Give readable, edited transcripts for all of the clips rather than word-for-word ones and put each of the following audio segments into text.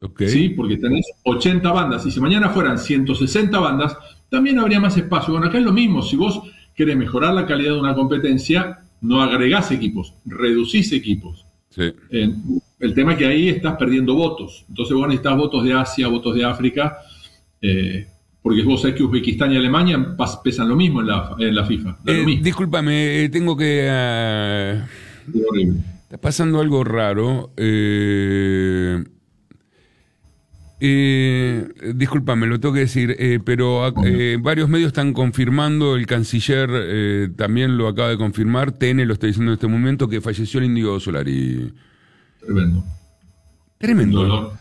Ok. ¿sí? Porque tenés 80 bandas, y si mañana fueran 160 bandas, también habría más espacio. Bueno, acá es lo mismo, si vos querés mejorar la calidad de una competencia, no agregás equipos, reducís equipos. Sí. El tema es que ahí estás perdiendo votos. Entonces vos necesitas votos de Asia, votos de África, porque vos sabés que Uzbekistán y Alemania pesan lo mismo en la FIFA. Da lo mismo. Discúlpame, tengo que... Es horrible. está pasando algo raro. Discúlpame, lo tengo que decir, pero varios medios están confirmando, el canciller también lo acaba de confirmar, TN lo está diciendo en este momento, que falleció el Índigo Solari. Tremendo. Un Tremendo. dolor.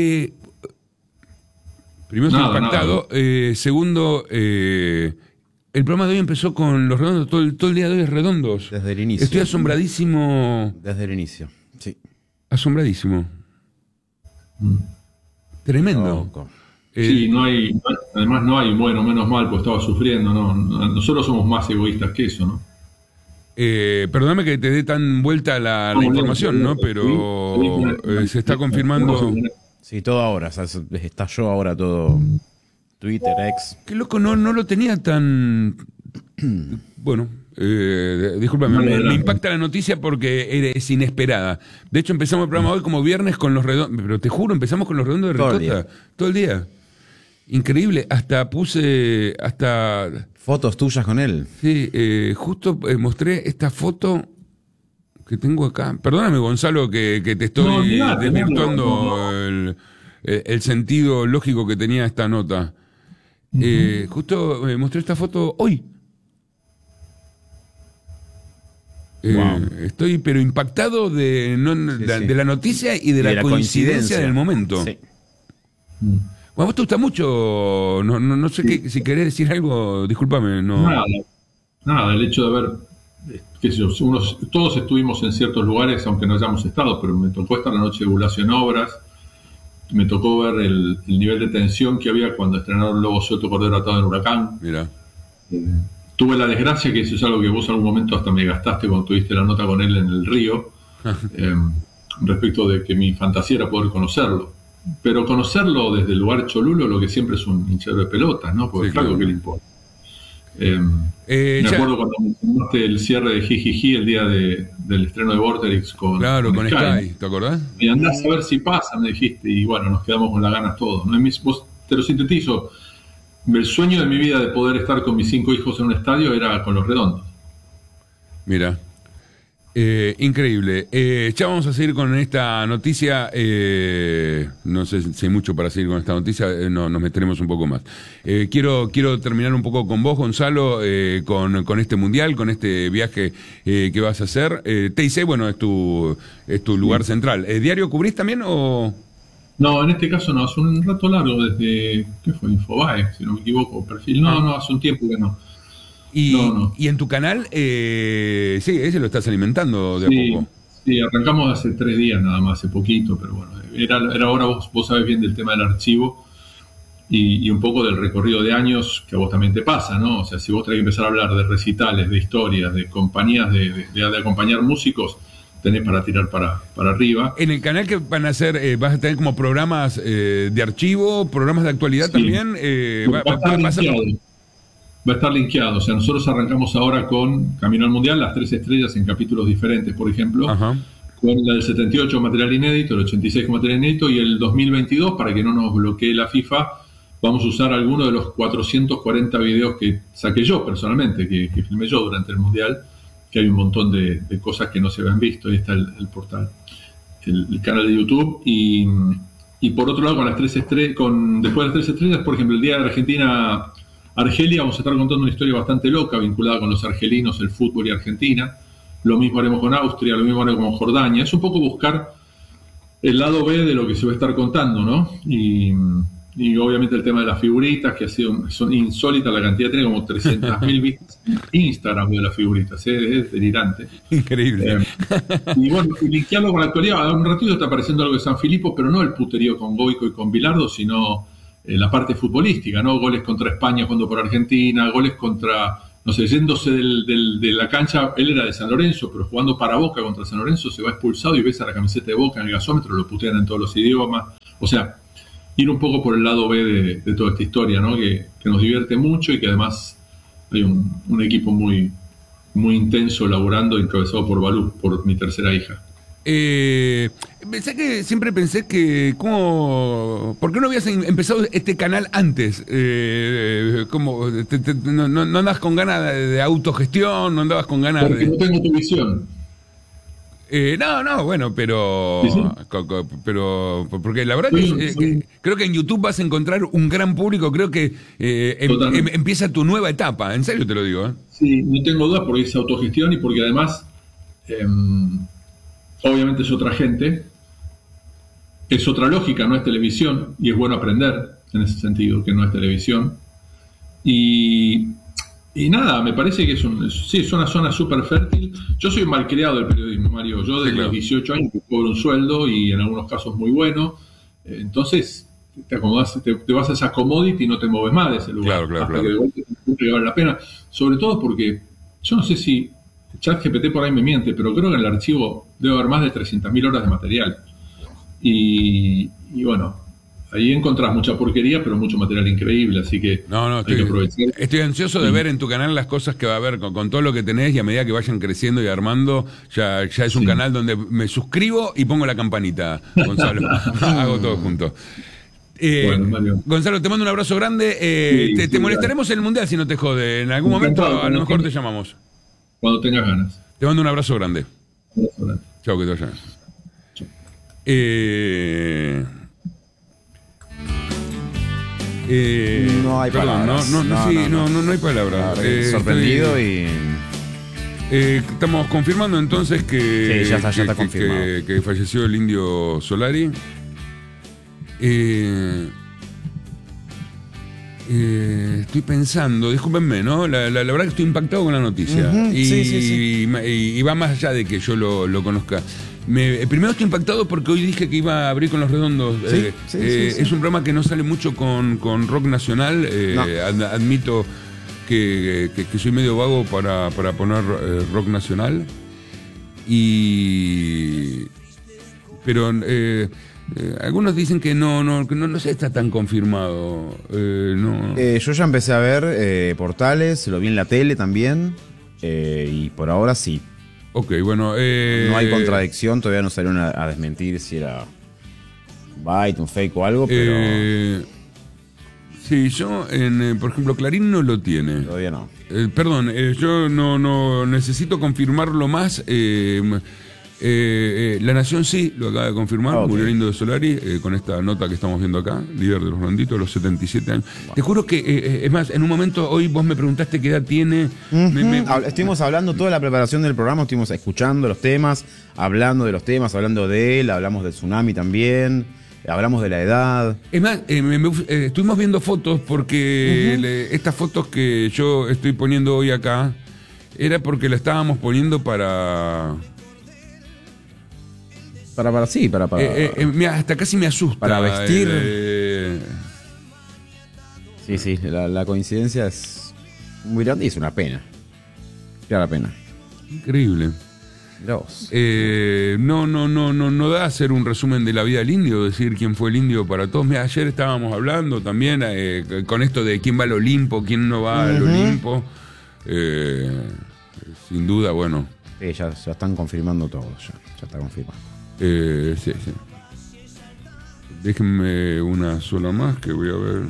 Primero estoy Nada, impactado. Segundo, el programa de hoy empezó con los redondos. Todo el día de hoy es redondos. Desde el inicio. Estoy asombradísimo. Desde el inicio, sí. Asombradísimo. Tremendo. Loco. Sí, además no hay, bueno, menos mal, pues estaba sufriendo, ¿no? Nosotros somos más egoístas que eso, ¿no? Perdóname que te dé tan vuelta la información, ¿no? Pero se está confirmando. Sí, todo ahora. O sea, estalló ahora todo. Twitter, X. Qué loco, no lo tenía tan... Bueno, discúlpame, me impacta la noticia porque es inesperada. De hecho, empezamos el programa hoy como viernes con los redondos, pero te juro, empezamos con los redondos de Ricota. Todo el día. Increíble, hasta puse, Fotos tuyas con él. Sí, justo mostré esta foto que tengo acá. Perdóname, Gonzalo, que te estoy desvirtuando el sentido lógico que tenía esta nota. Justo mostré esta foto hoy. Estoy pero impactado de la noticia y de la coincidencia del momento. Sí. Bueno, a vos te gusta mucho, no sé si querés decir algo, discúlpame. Nada, el hecho de haber, qué sé yo, todos estuvimos en ciertos lugares, aunque no hayamos estado, pero me tocó estar la noche de Bulacio Obras, me tocó ver el nivel de tensión que había cuando estrenaron Lobo Soto Cordero Atado en Huracán. Mira. Tuve la desgracia, que eso es algo que vos en algún momento hasta me gastaste cuando tuviste la nota con él en el Río, respecto de que mi fantasía era poder conocerlo. Pero conocerlo desde el lugar cholulo, lo que siempre es un hinchero de pelotas, ¿no? Porque sí, claro, claro. ¿qué le importa? Me acuerdo cuando mencionaste el cierre de Jijiji el día del estreno de Vorterix con Sky, ¿te acordás? Y andás a ver si pasa, me dijiste, y bueno, nos quedamos con las ganas todos, ¿no? Vos te lo sintetizo, el sueño de mi vida de poder estar con mis 5 hijos en un estadio era con los redondos. Mira. Increíble. Ya vamos a seguir con esta noticia. No sé si hay mucho para seguir con esta noticia. Nos meteremos un poco más. Quiero terminar un poco con vos, Gonzalo, con este mundial, con este viaje que vas a hacer. TIC, bueno, es tu lugar central. ¿Diario cubrís también o...? No, en este caso no. Hace un rato largo, desde... ¿Qué fue? Infobae, si no me equivoco. Perfil. No, hace un tiempo que no. Y en tu canal, sí, ese lo estás alimentando de a poco. Sí, arrancamos hace 3 días nada más, hace poquito, pero bueno, era hora, vos sabés bien del tema del archivo y un poco del recorrido de años que a vos también te pasa, ¿no? O sea, si vos tenés que empezar a hablar de recitales, de historias, de compañías, de acompañar músicos, tenés para tirar para arriba. En el canal que van a hacer, vas a tener como programas de archivo, programas de actualidad también. Va a estar linkeado, o sea, nosotros arrancamos ahora con Camino al Mundial, las 3 estrellas en capítulos diferentes, por ejemplo. Ajá. Con la del 78 material inédito, el 86 con material inédito, y el 2022, para que no nos bloquee la FIFA, vamos a usar algunos de los 440 videos que saqué yo personalmente, que filmé yo durante el Mundial, que hay un montón de cosas que no se habían visto. Ahí está el portal, el canal de YouTube, y por otro lado, con las 3 estrellas, después de las 3 estrellas, por ejemplo, el día de Argentina-Argelia, vamos a estar contando una historia bastante loca vinculada con los argelinos, el fútbol y Argentina. Lo mismo haremos con Austria, lo mismo haremos con Jordania. Es un poco buscar el lado B de lo que se va a estar contando, ¿no? Y obviamente el tema de las figuritas, que son insólitas, la cantidad, tiene como 300.000 vistas en Instagram de las figuritas, es delirante. Increíble. Y bueno, y linkearlo con la actualidad. A un ratito está apareciendo algo de San Filipo, pero no el puterío con Goico y con Bilardo, sino la parte futbolística, ¿no? Goles contra España jugando por Argentina, goles contra, no sé, yéndose de la cancha. Él era de San Lorenzo, pero jugando para Boca contra San Lorenzo se va expulsado y besa la camiseta de Boca en el gasómetro, lo putean en todos los idiomas. O sea, ir un poco por el lado B de toda esta historia, ¿no? Que nos divierte mucho y que además hay un equipo muy, muy intenso laburando, encabezado por Balú, por mi tercera hija. Siempre pensé que ¿por qué no habías empezado este canal antes? No andabas con ganas de autogestión, no andabas con ganas Porque no tengo tu visión. Bueno, pero, ¿Sí? pero porque la verdad que creo que en YouTube vas a encontrar un gran público, creo que empieza tu nueva etapa, en serio te lo digo. Sí, no tengo dudas porque es autogestión y porque además obviamente es otra gente, es otra lógica, no es televisión, y es bueno aprender en ese sentido, que no es televisión. Y nada, me parece que es una zona súper fértil. Yo soy malcriado del periodismo, Mario. Yo desde los 18 años cobro un sueldo y en algunos casos muy bueno. Entonces te acomodas, te vas a esa commodity y no te mueves más de ese lugar. Claro. Que de golpe te vale la pena. Sobre todo porque yo no sé si ChatGPT por ahí me miente, pero creo que en el archivo debe haber más de 300.000 horas de material. Y bueno, ahí encontrás mucha porquería, pero mucho material increíble, así que hay que aprovechar. Estoy ansioso de ver en tu canal las cosas que va a haber con todo lo que tenés, y a medida que vayan creciendo y armando, ya es un canal donde me suscribo y pongo la campanita, Gonzalo. Hago todo junto. Bueno, Gonzalo, te mando un abrazo grande. Te molestaremos en el Mundial si no te jode. En algún momento a lo mejor te llamamos. Cuando tengas ganas. Te mando un abrazo grande. Chao, que te vaya. No hay palabras. No hay palabras. Sorprendido estamos confirmando entonces que, sí, ya está confirmado. Que falleció el Indio Solari. Estoy pensando, discúlpenme, ¿no? La verdad que estoy impactado con la noticia. Y va más allá de que yo lo conozca. Primero estoy impactado porque hoy dije que iba a abrir con Los Redondos. Es un programa que no sale mucho con rock nacional. Admito que soy medio vago para poner rock nacional. Pero algunos dicen que no sé, está tan confirmado. Yo ya empecé a ver portales, lo vi en la tele también. Y por ahora sí. Ok, bueno. No hay contradicción, todavía no salieron a desmentir si era byte, un fake o algo, pero. Sí, yo, por ejemplo, Clarín no lo tiene. Todavía no. Perdón, yo no necesito confirmarlo más. La Nación sí lo acaba de confirmar. Okay. Murió el Indio Solari con esta nota que estamos viendo acá, líder de los Ronditos, a los 77 años. Wow. Te juro que, es más, en un momento hoy vos me preguntaste qué edad tiene. Estuvimos hablando toda la preparación del programa, estuvimos escuchando los temas, hablando de los temas, hablando de él, hablamos del tsunami también, hablamos de la edad. Es más, estuvimos viendo fotos porque estas fotos que yo estoy poniendo hoy acá era porque la estábamos poniendo para... hasta casi me asusta. Para vestir. Sí, la coincidencia es muy grande y es una pena. Da la pena. Increíble. No da hacer un resumen de la vida del indio, decir quién fue el indio para todos. Mira, ayer estábamos hablando también con esto de quién va al Olimpo, quién no va al Olimpo. Sin duda, bueno. Sí, ya están confirmando todo, ya está confirmado. Sí. Déjenme una sola más que voy a ver.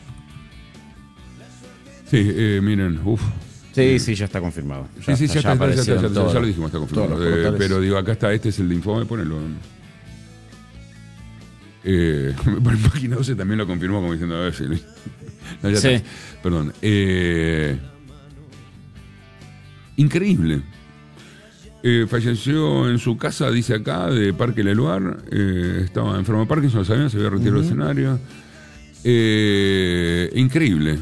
Sí, miren, Sí, ya está confirmado. Ya lo dijimos, está confirmado. Pero digo, acá está, este es el de Infome, ponelo. Bueno, Página 12 también lo confirmó como diciendo, a ver si Luis. Sí. Perdón. Increíble. Falleció en su casa, dice acá, de Parque Leluar. Estaba enfermo de Parkinson, se había retirado del escenario. Increíble.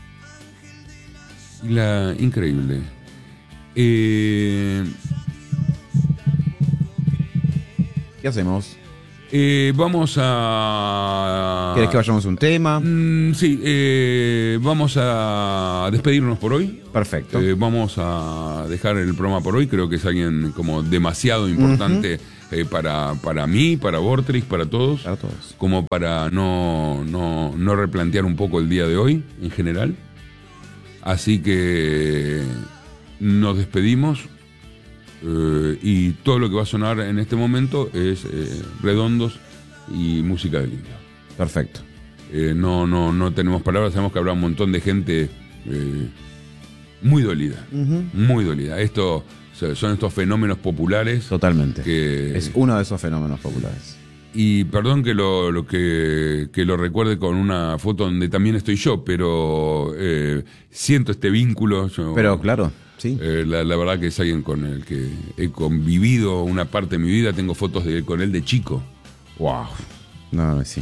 Increíble. ¿Qué hacemos? Vamos a... ¿Querés que vayamos a un tema? Sí, vamos a despedirnos por hoy. Perfecto. Vamos a dejar el programa por hoy. Creo que es alguien como demasiado importante para mí, para Vortrix, para todos. Para todos. Como para no replantear un poco el día de hoy, en general. Así que nos despedimos. Y todo lo que va a sonar en este momento es Redondos y música del Indio. Perfecto. No tenemos palabras, sabemos que habrá un montón de gente muy dolida, muy dolida. Son estos fenómenos populares. Totalmente. Que, es uno de esos fenómenos populares. Y perdón que lo recuerde con una foto donde también estoy yo, pero siento este vínculo. Pero claro, sí. La verdad que es alguien con el que he convivido una parte de mi vida. Tengo fotos con él de chico. Wow. No, sí.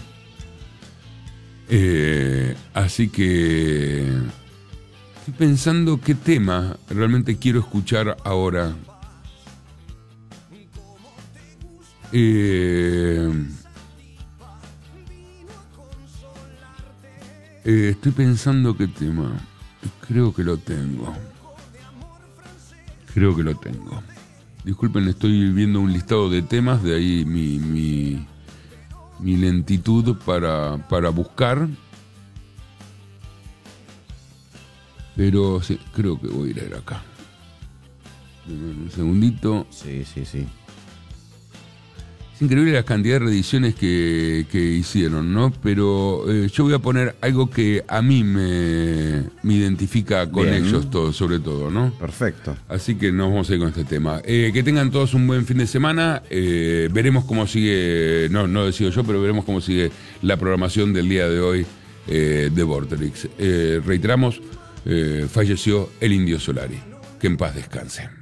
Así que estoy pensando qué tema realmente quiero escuchar ahora. Estoy pensando qué tema. Creo que lo tengo. Disculpen, estoy viendo un listado de temas, de ahí mi lentitud para buscar. Pero sí, creo que voy a ir acá. Un segundito. Sí. Es increíble la cantidad de reediciones que hicieron, ¿no? Pero yo voy a poner algo que a mí me identifica con Bien. ellos todos, sobre todo, ¿no? Perfecto. Así que nos vamos a ir con este tema. Que tengan todos un buen fin de semana. Veremos cómo sigue, no decido yo, pero veremos cómo sigue la programación del día de hoy de Vorterix. Reiteramos, falleció el Indio Solari. Que en paz descanse.